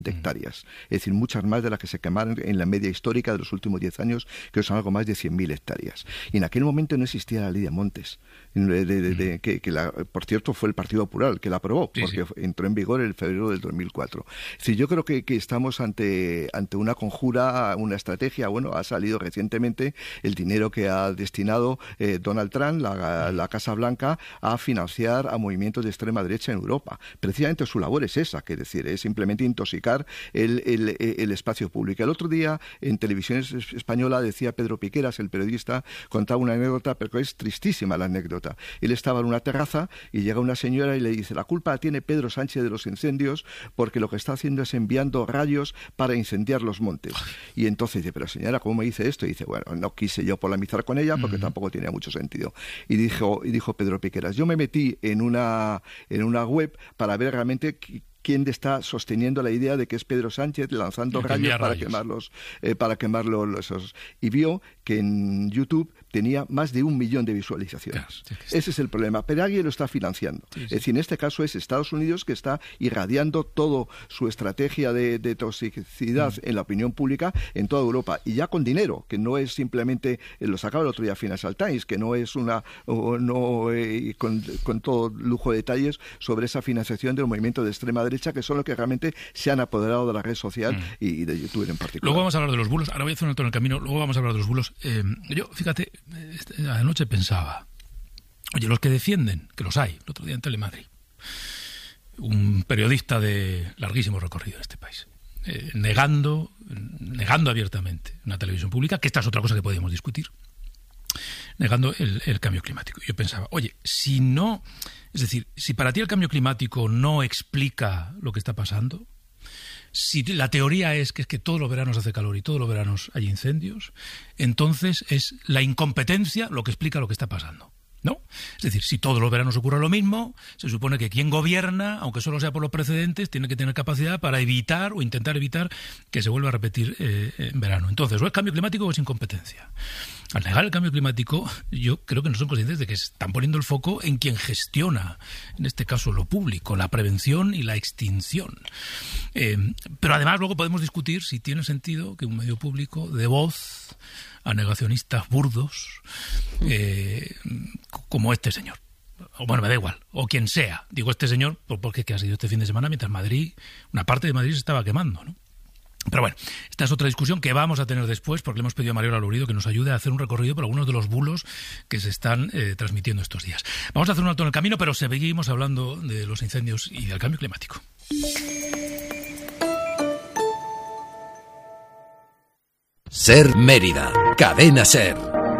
de hectáreas, es decir, muchas más de las que se quemaron en la media histórica de los últimos 10 años, que son algo más de 100.000 hectáreas. Y en aquel momento no existía la ley de montes, por cierto fue el Partido Popular que la aprobó, porque entró en vigor en febrero del 2004. Es decir, yo creo que estamos ante una conjura, una estrategia. Bueno, ha salido recientemente el dinero que ha destinado Donald Trump, la Casa Blanca, a financiar a movimientos de extrema derecha en Europa. Precisamente su labor es esa, que es decir, es simplemente intoxicar el espacio público. El otro día en Televisión Española decía Pedro Piqueras, el periodista, contaba una anécdota, pero es tristísima la anécdota. Él estaba en una terraza y llega una señora y le dice: la culpa tiene Pedro Sánchez de los incendios porque lo que está haciendo es enviando rayos para incendiar los montes. Y entonces dice: pero señora, ¿cómo me dice esto? Y dice: bueno, no quise yo polemizar con ella porque tampoco tenía mucho sentido. Y dijo Pedro Piqueras: yo me metí en una web para ver realmente quién está sosteniendo la idea de que es Pedro Sánchez lanzando rayos para quemarlos, y vio que en YouTube tenía más de 1 millón de visualizaciones. Claro, ese es el problema, pero alguien lo está financiando. Es decir, en este caso es Estados Unidos que está irradiando toda su estrategia de toxicidad en la opinión pública en toda Europa, y ya con dinero, que no es simplemente, lo sacaba el otro día Financial Times, que no es con todo lujo de detalles sobre esa financiación del movimiento de extrema derecha, que son los que realmente se han apoderado de la red social y de YouTube en particular. Luego vamos a hablar de los bulos. Ahora voy a hacer un alto en el camino. Luego vamos a hablar de los bulos. Yo, fíjate, anoche pensaba, oye, los que defienden, que los hay, el otro día en Telemadrid, un periodista de larguísimo recorrido en este país, negando abiertamente una televisión pública, que esta es otra cosa que podíamos discutir, negando el cambio climático. Yo pensaba, oye, si para ti el cambio climático no explica lo que está pasando, si la teoría es que todos los veranos hace calor y todos los veranos hay incendios, entonces es la incompetencia lo que explica lo que está pasando, ¿no? Es decir, si todos los veranos ocurre lo mismo, se supone que quien gobierna, aunque solo sea por los precedentes, tiene que tener capacidad para evitar o intentar evitar que se vuelva a repetir en verano. Entonces, o es cambio climático o es incompetencia. Al negar el cambio climático, yo creo que no son conscientes de que están poniendo el foco en quien gestiona, en este caso lo público, la prevención y la extinción. Pero además luego podemos discutir si tiene sentido que un medio público dé voz a negacionistas burdos como este señor. O bueno, me da igual, o quien sea. Digo este señor porque ha sido este fin de semana mientras una parte de Madrid se estaba quemando, ¿no? Pero bueno, esta es otra discusión que vamos a tener después, porque le hemos pedido a Mariola Lourido que nos ayude a hacer un recorrido por algunos de los bulos que se están transmitiendo estos días. Vamos a hacer un alto en el camino, pero seguimos hablando de los incendios y del cambio climático. Ser Mérida, Cadena Ser.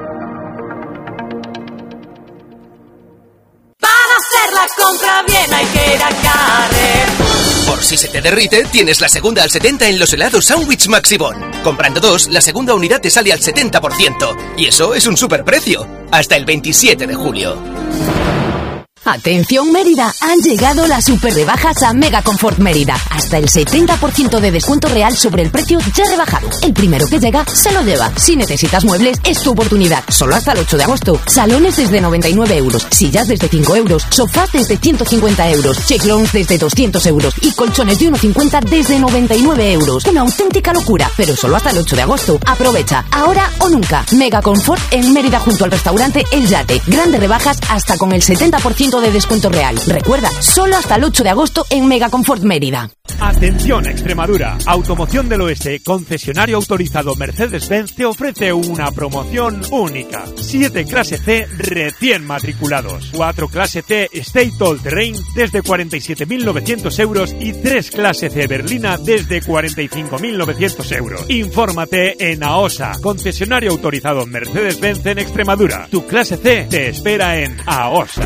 Para hacer la compra bien hay que ir a Carrefour. Por si se te derrite, tienes la segunda al 70 en los helados Sandwich Maxibon. Comprando 2, la segunda unidad te sale al 70%. Y eso es un superprecio. Hasta el 27 de julio. Atención Mérida, han llegado las super rebajas a Mega Confort Mérida. Hasta el 70% de descuento real sobre el precio ya rebajado. El primero que llega se lo lleva. Si necesitas muebles, es tu oportunidad. Solo hasta el 8 de agosto. Salones desde 99 euros, sillas desde 5 euros, sofás desde 150 euros, checlons desde 200 euros y colchones de 1,50 desde 99 euros. Una auténtica locura, pero solo hasta el 8 de agosto. Aprovecha, ahora o nunca. Mega Confort en Mérida junto al restaurante El Yate. Grandes rebajas hasta con el 70% de descuento real. Recuerda, solo hasta el 8 de agosto en Mega Confort Mérida. Atención Extremadura, Automoción del Oeste, concesionario autorizado Mercedes-Benz, te ofrece una promoción única. 7 clase C recién matriculados, 4 clase C State All Terrain desde 47.900 euros y 3 clase C Berlina desde 45.900 euros. Infórmate en AOSA, concesionario autorizado Mercedes-Benz en Extremadura. Tu clase C te espera en AOSA.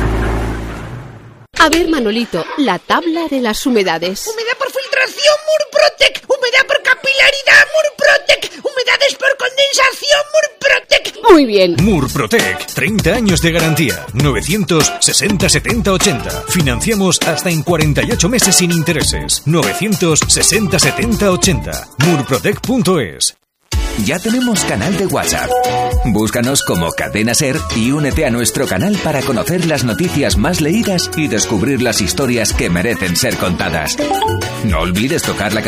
A ver, Manolito, la tabla de las humedades. Humedad por filtración, Murprotec. Humedad por capilaridad, Murprotec. Humedades por condensación, Murprotec. Muy bien. Murprotec, 30 años de garantía. 960 70 80. Financiamos hasta en 48 meses sin intereses. 960 70 80. Murprotec.es. Ya tenemos canal de WhatsApp. Búscanos como Cadena Ser y únete a nuestro canal para conocer las noticias más leídas y descubrir las historias que merecen ser contadas. No olvides tocar la